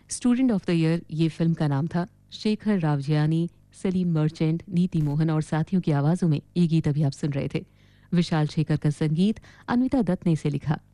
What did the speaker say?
Student of the year ये film का नाम था। शेखर रावजियानी, सलीम मर्चेंट, नीति मोहन और साथियों की आवाज़ों में ये गीत अभी आप सुन रहे थे। विशाल शेखर का संगीत, अनविता दत्त ने इसे लिखा।